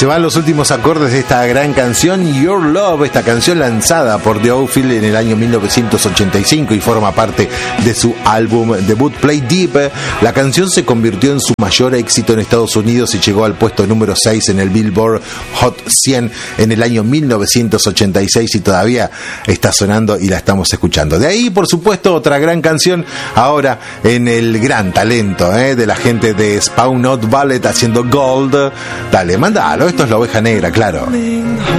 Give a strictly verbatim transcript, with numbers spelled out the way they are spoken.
Se van los últimos acordes de esta gran canción, Your Love, esta canción lanzada por The Outfield en el año mil novecientos ochenta y cinco y forma parte de su álbum debut Play Deep. La canción se convirtió en su mayor éxito en Estados Unidos y llegó al puesto número seis en el Billboard Hot cien en el año mil novecientos ochenta y seis y todavía está sonando y la estamos escuchando. De ahí, por supuesto, otra gran canción ahora en el gran talento ¿eh? de la gente de Spawn Out Ballet haciendo Gold. Dale, mandalo, esto es La Oveja Negra, claro.